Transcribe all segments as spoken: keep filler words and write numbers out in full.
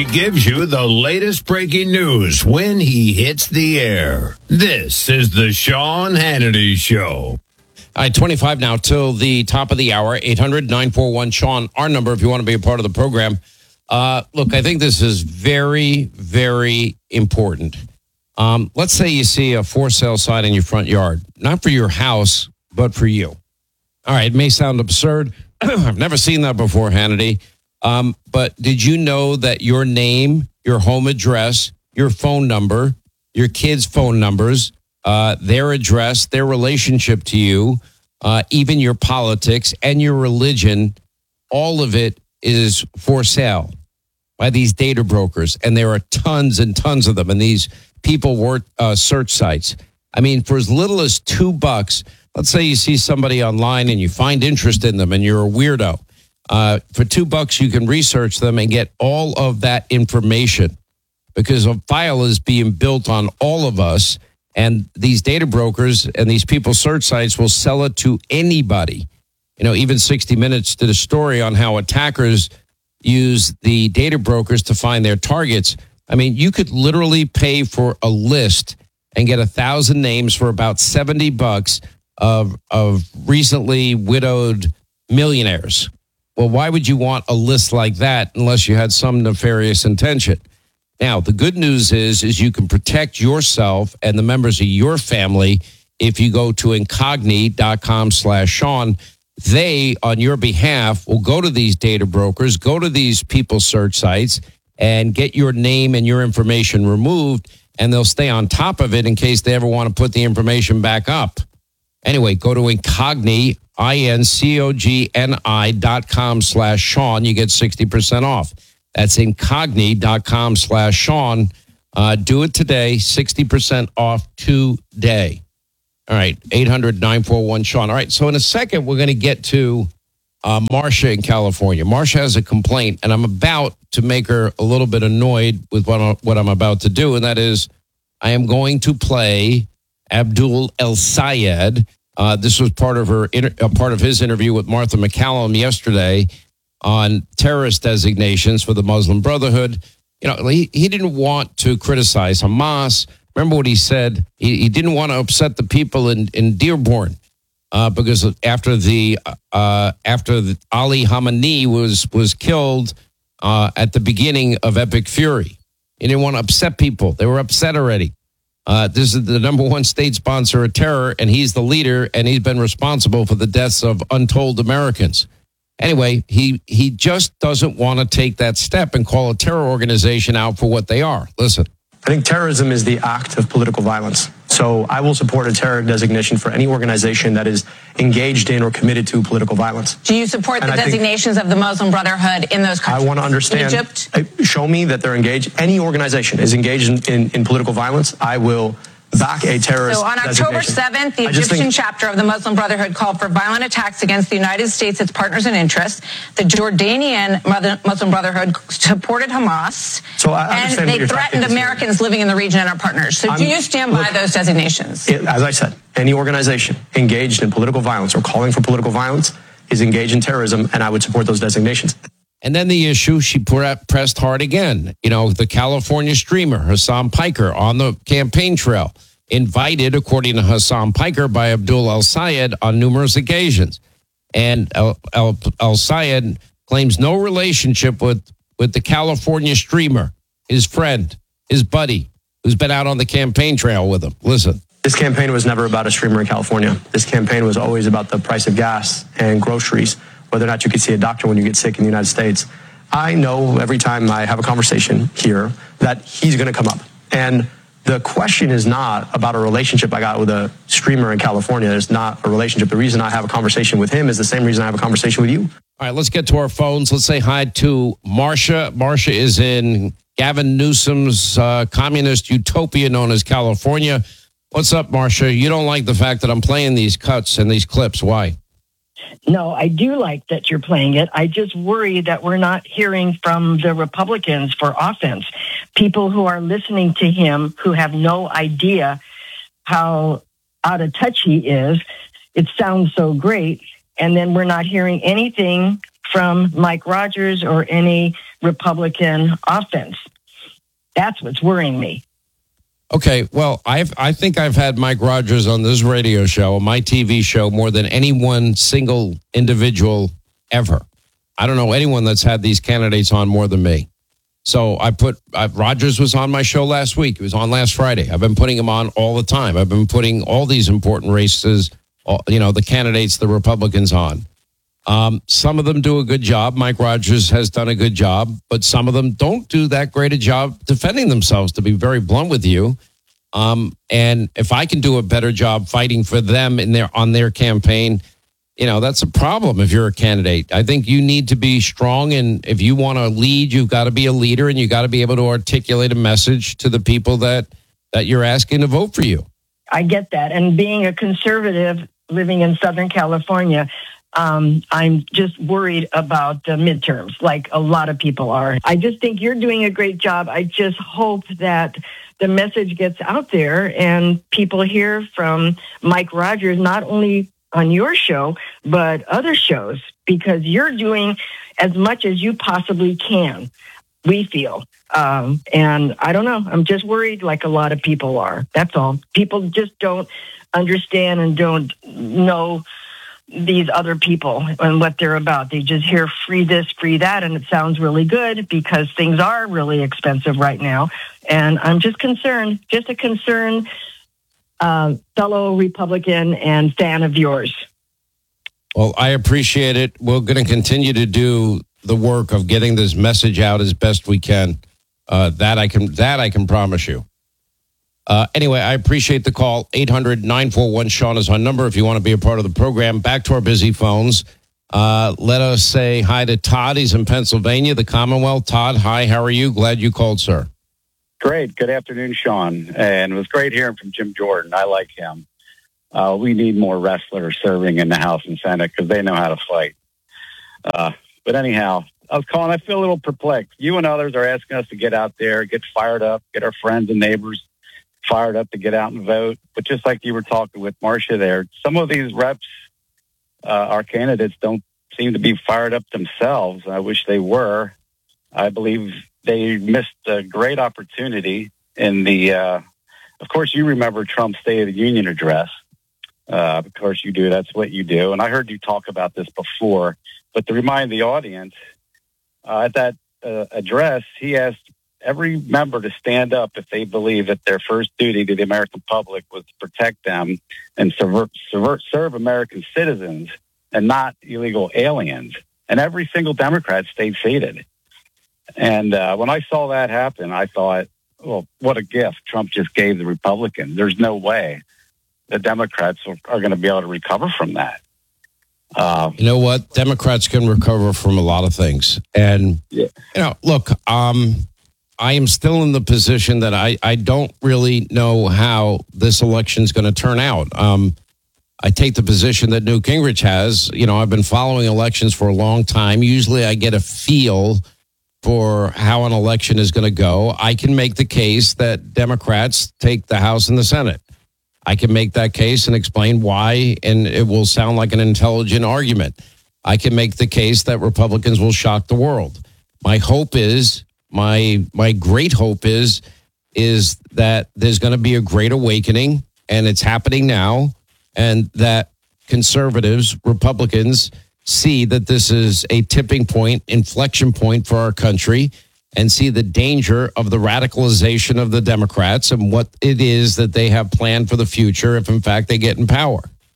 He gives you the latest breaking news when he hits the air. This is the Sean Hannity Show. All right, twenty-five now till the top of the hour. eight hundred nine four one Sean, our number if you want to be a part of the program. Uh, look, I think this is very, very important. Um, let's say you see a for sale sign in your front yard, not for your house, but for you. All right, it may sound absurd. I've never seen that before, Hannity. Um, but did you know that your name, your home address, your phone number, your kids' phone numbers, uh, their address, their relationship to you, uh, even your politics and your religion, all of it is for sale by these data brokers. And there are tons and tons of them. And these people work uh, search sites. I mean, for as little as two bucks, let's say you see somebody online and you find interest in them and you're a weirdo. Uh, for two bucks, you can research them and get all of that information because a file is being built on all of us. And these data brokers and these people search sites will sell it to anybody. You know, even sixty minutes did a story on how attackers use the data brokers to find their targets. I mean, you could literally pay for a list and get a thousand names for about seventy bucks of, of recently widowed millionaires. Well, why would you want a list like that unless you had some nefarious intention? Now, the good news is, is you can protect yourself and the members of your family if you go to incogni.com slash Sean. They, on your behalf, will go to these data brokers, go to these people search sites, and get your name and your information removed, and they'll stay on top of it in case they ever want to put the information back up. Anyway, go to Incogni, I N C O G N I dot com slash Sean. You get sixty percent off. That's incogni.com slash Sean. Uh, do it today, sixty percent off today. All right, eight hundred nine four one Sean. All right, so in a second, we're going to get to uh, Marcia in California. Marcia has a complaint, and I'm about to make her a little bit annoyed with what, I, what I'm about to do, and that is I am going to play Abdul El-Sayed. Uh, this was part of her, uh, part of his interview with Martha McCallum yesterday on terrorist designations for the Muslim Brotherhood. You know, he, he didn't want to criticize Hamas. Remember what he said? He, he didn't want to upset the people in, in Dearborn uh, because after the uh, after the Ali Khamenei was was killed uh, at the beginning of Epic Fury, he didn't want to upset people. They were upset already. Uh, this is the number one state sponsor of terror, and he's the leader, and he's been responsible for the deaths of untold Americans. Anyway, he he just doesn't want to take that step and call a terror organization out for what they are. Listen. I think terrorism is the act of political violence. So I will support a terror designation for any organization that is engaged in or committed to political violence. Do you support and the I designations of the Muslim Brotherhood in those countries? I want to understand. Egypt? Show me that they're engaged. Any organization is engaged in, in, in political violence. I will back a terrorist So on October seventh, the Egyptian think, chapter of the Muslim Brotherhood called for violent attacks against the United States, its partners and interests. The Jordanian Muslim Brotherhood supported Hamas. So I and they threatened Americans living in the region and our partners. So I'm, do you stand look, by those designations? It, as I said, any organization engaged in political violence or calling for political violence is engaged in terrorism, and I would support those designations. And then the issue, she pressed hard again. You know, the California streamer, Hassan Piker, on the campaign trail, invited, according to Hassan Piker, by Abdul El-Sayed on numerous occasions. And El-Sayed claims no relationship with, with the California streamer, his friend, his buddy, who's been out on the campaign trail with him. Listen. This campaign was never about a streamer in California. This campaign was always about the price of gas and groceries, whether or not you could see a doctor when you get sick in the United States. I know every time I have a conversation here that he's going to come up. And the question is not about a relationship I got with a streamer in California. It's not a relationship. The reason I have a conversation with him is the same reason I have a conversation with you. All right, let's get to our phones. Let's say hi to Marcia. Marcia is in Gavin Newsom's uh, communist utopia known as California. What's up, Marcia? You don't like the fact that I'm playing these cuts and these clips. Why? No, I do like that you're playing it. I just worry that we're not hearing from the Republicans for offense. People who are listening to him who have no idea how out of touch he is. It sounds so great. And then we're not hearing anything from Mike Rogers or any Republican offense. That's what's worrying me. Okay, well, I've I think I've had Mike Rogers on this radio show, my T V show, more than any one single individual ever. I don't know anyone that's had these candidates on more than me. So I put uh, Rogers was on my show last week. He was on last Friday. I've been putting him on all the time. I've been putting all these important races, all, you know, the candidates, the Republicans on. Um, some of them do a good job. Mike Rogers has done a good job, but some of them don't do that great a job defending themselves, to be very blunt with you. Um, and if I can do a better job fighting for them in their on their campaign, you know, that's a problem if you're a candidate. I think you need to be strong, and if you want to lead, you've got to be a leader, and you got to be able to articulate a message to the people that, that you're asking to vote for you. I get that. And being a conservative living in Southern California, Um, I'm just worried about the midterms, like a lot of people are. I just think you're doing a great job. I just hope that the message gets out there and people hear from Mike Rogers, not only on your show, but other shows, because you're doing as much as you possibly can, we feel. Um, and I don't know, I'm just worried like a lot of people are. That's all. People just don't understand and don't know these other people and what they're about. They just hear free this, free that, and it sounds really good because things are really expensive right now. And I'm just concerned, just a concerned uh, fellow Republican and fan of yours. Well, I appreciate it. We're going to continue to do the work of getting this message out as best we can. Uh, that I can, that I can promise you. Uh, anyway, I appreciate the call. eight hundred nine four one Sean is our number if you want to be a part of the program. Back to our busy phones. Uh, let us say hi to Todd. He's in Pennsylvania, the Commonwealth. Todd, hi, how are you? Glad you called, sir. Great. Good afternoon, Sean. And it was great hearing from Jim Jordan. I like him. Uh, we need more wrestlers serving in the House and Senate because they know how to fight. Uh, but anyhow, I was calling. I feel a little perplexed. You and others are asking us to get out there, get fired up, get our friends and neighbors fired up to get out and vote. But just like you were talking with Marcia there, some of these reps, uh, our candidates, don't seem to be fired up themselves. I wish they were. I believe they missed a great opportunity in the, uh, of course, you remember Trump's State of the Union address. Uh, of course you do. That's what you do. And I heard you talk about this before. But to remind the audience, uh, at that uh, address, he asked every member to stand up if they believe that their first duty to the American public was to protect them and serve, serve, serve American citizens and not illegal aliens. And every single Democrat stayed seated. And uh, when I saw that happen, I thought, well, what a gift Trump just gave the Republicans. There's no way the Democrats are, are going to be able to recover from that. Uh, you know what? Democrats can recover from a lot of things. And, yeah. you know, look, um, I am still in the position that I, I don't really know how this election is going to turn out. Um, I take the position that Newt Gingrich has. You know, I've been following elections for a long time. Usually I get a feel for how an election is going to go. I can make the case that Democrats take the House and the Senate. I can make that case and explain why, and it will sound like an intelligent argument. I can make the case that Republicans will shock the world. My hope is, my my great hope is, is that there's going to be a great awakening, and it's happening now, and that conservatives, Republicans, see that this is a tipping point, inflection point for our country, and see the danger of the radicalization of the Democrats and what it is that they have planned for the future if, in fact, they get in power.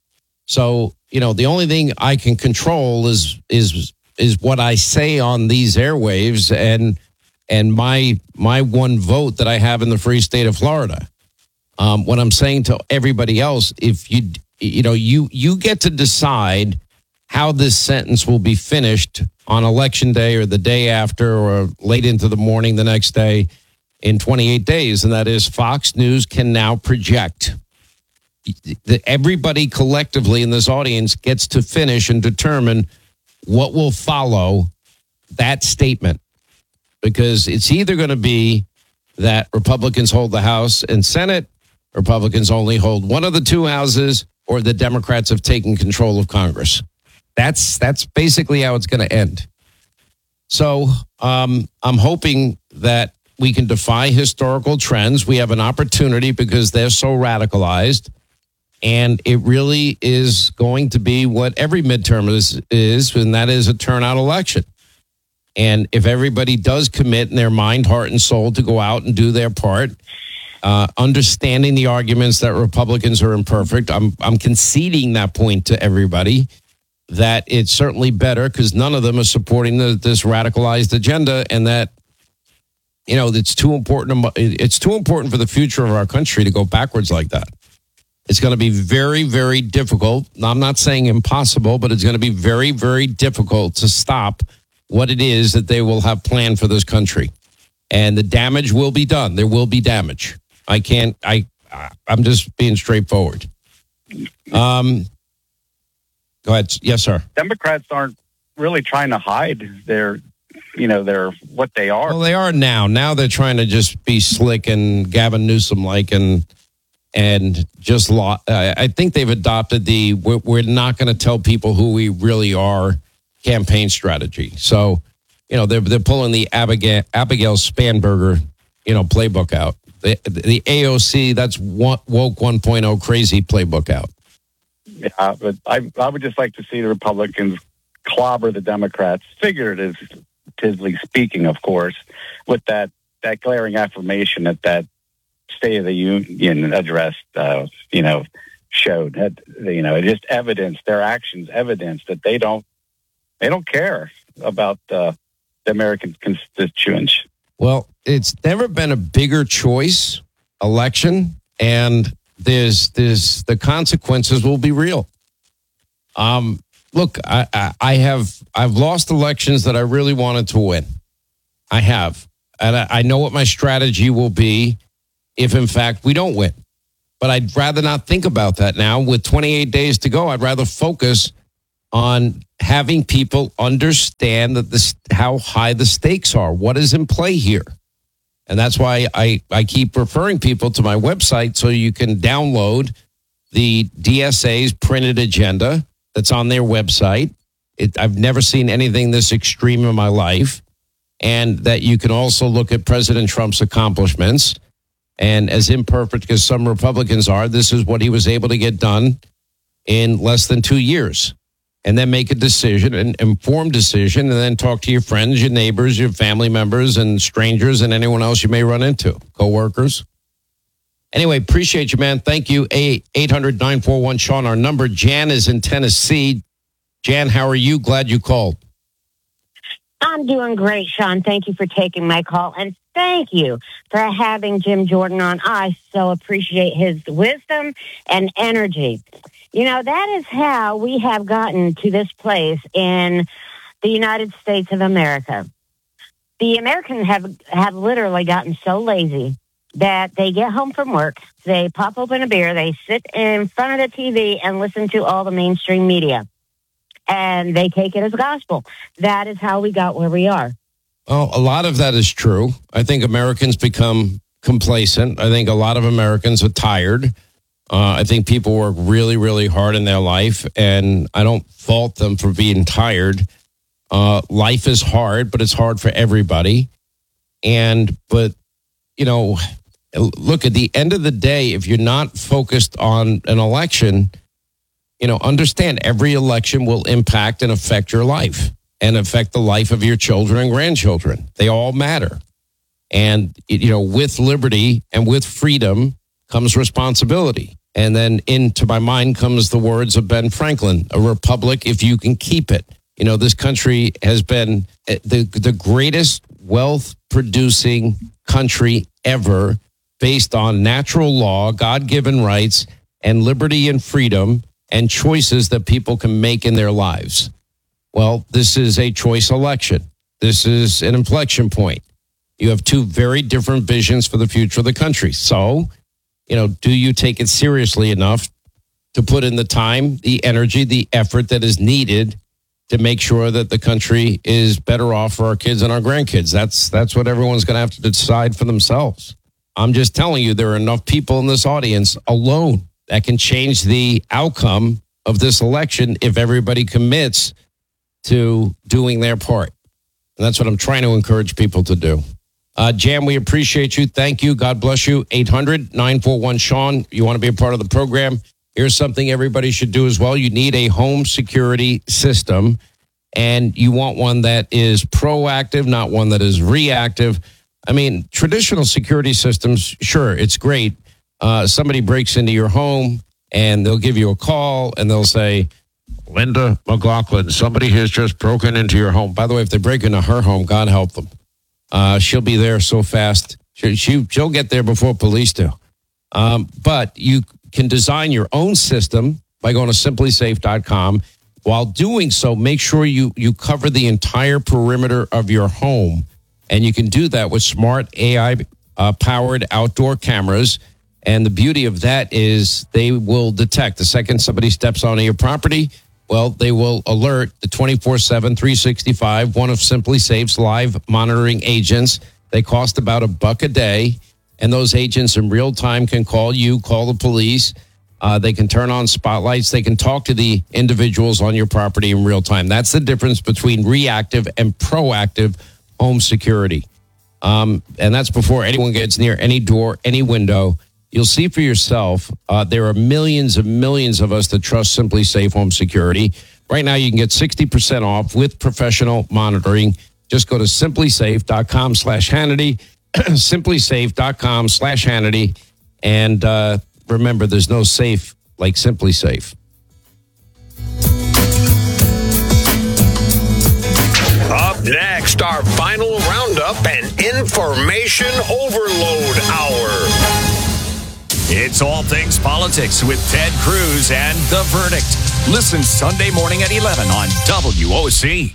So, you know, the only thing I can control is is is what I say on these airwaves and and my my one vote that I have in the free state of Florida. Um, what I'm saying to everybody else, if you you know you you get to decide how this sentence will be finished on election day or the day after or late into the morning the next day in twenty-eight days. And that is Fox News can now project. Everybody collectively in this audience gets to finish and determine what will follow that statement. Because it's either going to be that Republicans hold the House and Senate, Republicans only hold one of the two houses, or the Democrats have taken control of Congress. That's that's basically how it's going to end. So um, I'm hoping that we can defy historical trends. We have an opportunity because they're so radicalized. And it really is going to be what every midterm is, is, and that is a turnout election. And if everybody does commit in their mind, heart, and soul to go out and do their part, uh, understanding the arguments that Republicans are imperfect, I'm I'm conceding that point to everybody, that it's certainly better because none of them are supporting the, this radicalized agenda, and that, you know, it's too important. It's too important for the future of our country to go backwards like that. It's going to be very, very difficult. I'm not saying impossible, but it's going to be very, very difficult to stop what it is that they will have planned for this country. And the damage will be done. There will be damage. I can't, I, I'm just being straightforward. Um, go ahead. Yes, sir. Democrats aren't really trying to hide their, you know, their, what they are. Well, they are now. Now they're trying to just be slick and Gavin Newsom-like and, and just, lo- I think they've adopted the, we're, we're not going to tell people who we really are campaign strategy. So, you know, they're, they're pulling the Abigail, Abigail Spanberger, you know, playbook out. The, the A O C, that's woke one point oh crazy playbook out. Yeah, but I, I would just like to see the Republicans clobber the Democrats, figuratively speaking, of course, with that, that glaring affirmation that that State of the Union address, uh, you know, showed. That, you know, it just evidence, their actions evidence that they don't, they don't care about uh, the American constituents. Well, it's never been a bigger choice election, and there's there's the consequences will be real. Um, look, I, I, I have I've lost elections that I really wanted to win. I have, and I, I know what my strategy will be if, in fact, we don't win. But I'd rather not think about that now. With twenty-eight days to go, I'd rather focus on having people understand that this, how high the stakes are, what is in play here. And that's why I, I keep referring people to my website so you can download the D S A's printed agenda that's on their website. It, I've never seen anything this extreme in my life. And that you can also look at President Trump's accomplishments. And as imperfect as some Republicans are, this is what he was able to get done in less than two years. And then make a decision, an informed decision, and then talk to your friends, your neighbors, your family members, and strangers, and anyone else you may run into, coworkers. Anyway, appreciate you, man. Thank you. eight hundred nine four one Sean, our number. Jan is in Tennessee. Jan, how are you? Glad you called. I'm doing great, Sean. Thank you for taking my call. And thank you for having Jim Jordan on. I so appreciate his wisdom and energy. You know, that is how we have gotten to this place in the United States of America. The Americans have, have literally gotten so lazy that they get home from work, they pop open a beer, they sit in front of the T V and listen to all the mainstream media. And they take it as gospel. That is how we got where we are. Well, a lot of that is true. I think Americans become complacent. I think a lot of Americans are tired. Uh, I think people work really, really hard in their life, and I don't fault them for being tired. Uh, life is hard, but it's hard for everybody. And, but, you know, look, at the end of the day, if you're not focused on an election, you know, understand every election will impact and affect your life and affect the life of your children and grandchildren. They all matter. And, you know, with liberty and with freedom comes responsibility. And then into my mind comes the words of Ben Franklin, a republic if you can keep it. You know, this country has been the, the greatest wealth producing country ever based on natural law, God-given rights, and liberty and freedom and choices that people can make in their lives. Well, this is a choice election. This is an inflection point. You have two very different visions for the future of the country. So, you know, do you take it seriously enough to put in the time, the energy, the effort that is needed to make sure that the country is better off for our kids and our grandkids? That's that's what everyone's going to have to decide for themselves. I'm just telling you, there are enough people in this audience alone that can change the outcome of this election if everybody commits to doing their part. And that's what I'm trying to encourage people to do. Uh, Jan, we appreciate you. Thank you. God bless you. eight hundred nine four one Sean. You want to be a part of the program? Here's something everybody should do as well. You need a home security system, and you want one that is proactive, not one that is reactive. I mean, traditional security systems, sure, it's great. Uh, somebody breaks into your home, and they'll give you a call, and they'll say, Linda McLaughlin, somebody has just broken into your home. By the way, if they break into her home, God help them. Uh, she'll be there so fast. She, she, she'll get there before police do. Um, but you can design your own system by going to simply safe dot com. While doing so, make sure you, you cover the entire perimeter of your home. And you can do that with smart A I-powered uh, outdoor cameras. And the beauty of that is they will detect the second somebody steps onto your property. Well, they will alert the twenty-four seven, three sixty-five, one of Simply Safe's live monitoring agents. They cost about a buck a day, and those agents in real time can call you, call the police. Uh, they can turn on spotlights. They can talk to the individuals on your property in real time. That's the difference between reactive and proactive home security. Um, and that's before anyone gets near any door, any window. You'll see for yourself, uh, there are millions and millions of us that trust Simply Safe Home Security. Right now, you can get sixty percent off with professional monitoring. Just go to simply safe dot com slash Hannity, simply safe dot com slash Hannity. And uh, remember, there's no safe like Simply Safe. Up next, our final roundup and information overload hour. It's All Things Politics with Ted Cruz and The Verdict. Listen Sunday morning at eleven on W O C.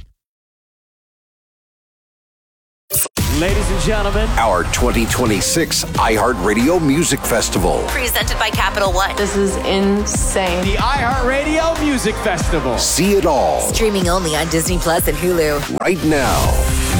Ladies and gentlemen, our twenty twenty-six iHeartRadio Music Festival. Presented by Capital One. This is insane. The iHeartRadio Music Festival. See it all. Streaming only on Disney Plus and Hulu. Right now.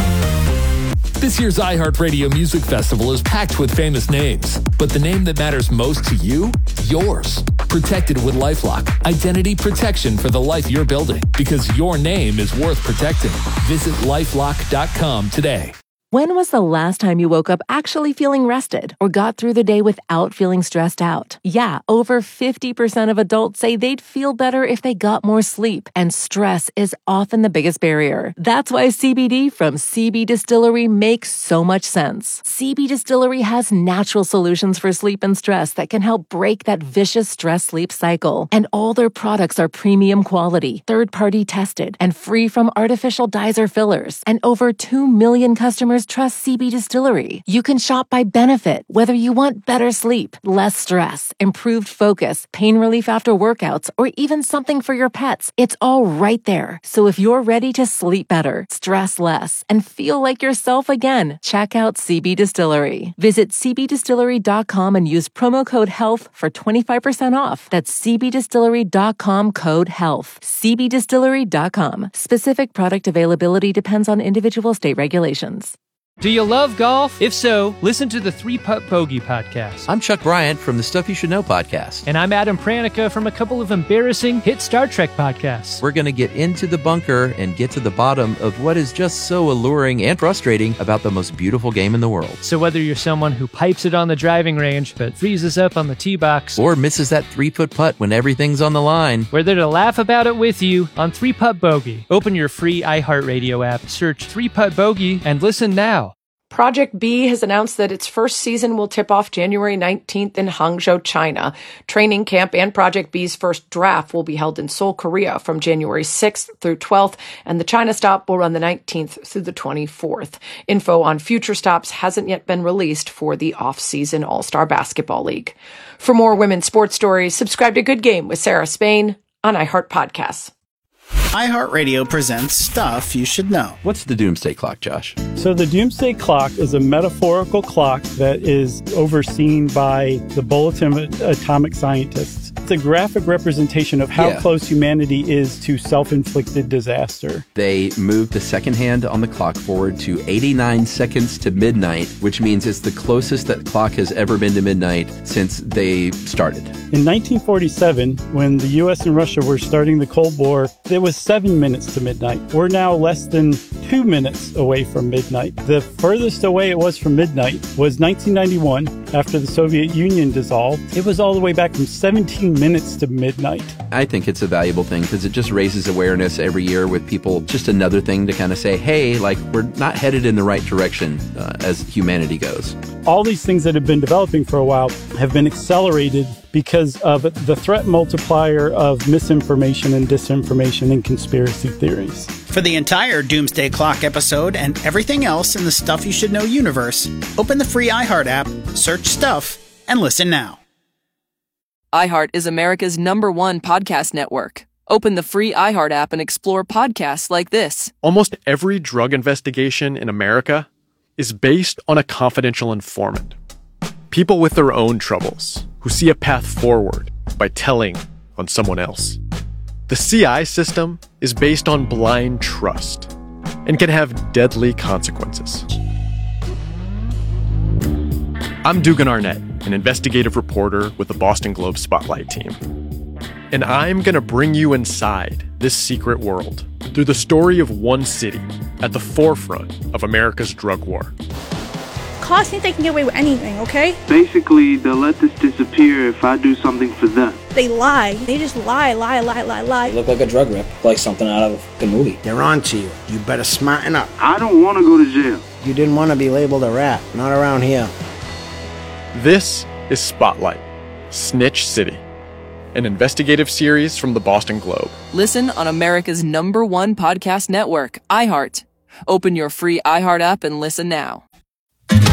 This year's iHeartRadio Music Festival is packed with famous names, but the name that matters most to you? Yours. Protected with LifeLock. Identity protection for the life you're building, because your name is worth protecting. Visit lifelock dot com today. When was the last time you woke up actually feeling rested or got through the day without feeling stressed out? Yeah, over fifty percent of adults say they'd feel better if they got more sleep, and stress is often the biggest barrier. That's why C B D from C B Distillery makes so much sense. C B Distillery has natural solutions for sleep and stress that can help break that vicious stress-sleep cycle. And all their products are premium quality, third-party tested, and free from artificial dyes or fillers. And over two million customers trust C B Distillery. You can shop by benefit, whether you want better sleep, less stress, improved focus, pain relief after workouts, or even something for your pets. It's all right there. So if you're ready to sleep better, stress less, and feel like yourself again, check out C B Distillery. Visit c b distillery dot com and use promo code HEALTH for twenty-five percent off. That's c b distillery dot com code HEALTH. c b distillery dot com. Specific product availability depends on individual state regulations. Do you love golf? If so, listen to the Three Putt Bogey podcast. I'm Chuck Bryant from the Stuff You Should Know podcast. And I'm Adam Pranica from a couple of embarrassing hit Star Trek podcasts. We're going to get into the bunker and get to the bottom of what is just so alluring and frustrating about the most beautiful game in the world. So whether you're someone who pipes it on the driving range but freezes up on the tee box, or misses that three-foot putt when everything's on the line, we're there to laugh about it with you on Three Putt Bogey. Open your free iHeartRadio app, search Three Putt Bogey, and listen now. Project B has announced that its first season will tip off January nineteenth in Hangzhou, China. Training camp and Project B's first draft will be held in Seoul, Korea from January sixth through twelfth, and the China stop will run the nineteenth through the twenty-fourth. Info on future stops hasn't yet been released for the off-season All-Star Basketball League. For more women's sports stories, subscribe to Good Game with Sarah Spain on iHeart Podcasts. iHeartRadio presents Stuff You Should Know. What's the Doomsday Clock, Josh? So the Doomsday Clock is a metaphorical clock that is overseen by the Bulletin of Atomic Scientists. It's a graphic representation of how yeah. close humanity is to self-inflicted disaster. They moved the second hand on the clock forward to eighty-nine seconds to midnight, which means it's the closest that clock has ever been to midnight since they started. In nineteen forty-seven, when the U S and Russia were starting the Cold War, it was seven minutes to midnight. We're now less than two minutes away from midnight. The furthest away it was from midnight was nineteen ninety-one, after the Soviet Union dissolved. It was all the way back from seventeen minutes to midnight. I think it's a valuable thing because it just raises awareness every year with people. Just another thing to kind of say, hey, like, we're not headed in the right direction uh, as humanity goes. All these things that have been developing for a while have been accelerated because of the threat multiplier of misinformation and disinformation and conspiracy theories. For the entire Doomsday Clock episode and everything else in the Stuff You Should Know universe, open the free iHeart app, search Stuff, and listen now. iHeart is America's number one podcast network. Open the free iHeart app and explore podcasts like this. Almost every drug investigation in America is based on a confidential informant. People with their own troubles who see a path forward by telling on someone else. The C I system is based on blind trust and can have deadly consequences. I'm Dugan Arnett, an investigative reporter with the Boston Globe Spotlight team. And I'm going to bring you inside this secret world through the story of one city at the forefront of America's drug war. Cops think they can get away with anything, okay? Basically, they'll let this disappear if I do something for them. They lie. They just lie, lie, lie, lie, lie. You look like a drug rip, like something out of a fucking movie. They're on to you. You better smarten up. I don't want to go to jail. You didn't want to be labeled a rat. Not around here. This is Spotlight, Snitch City, an investigative series from the Boston Globe. Listen on America's number one podcast network, iHeart. Open your free iHeart app and listen now.